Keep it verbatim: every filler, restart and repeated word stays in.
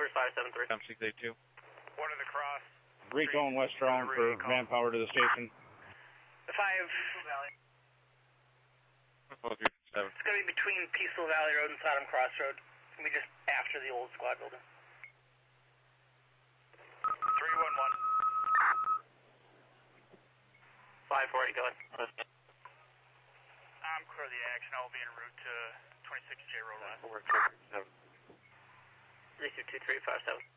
Where's five seven three? M six eight two. One of the cross. Recon West Strong for manpower to the station. The five. four three seven. It's going to be between Peaceful Valley Road and Sodom Cross Road. It's going to be just after the old squad building. three one one. five four eight, go ahead. I'm clear of the action. I will be en route to twenty-six J Road West. three two two three five seven.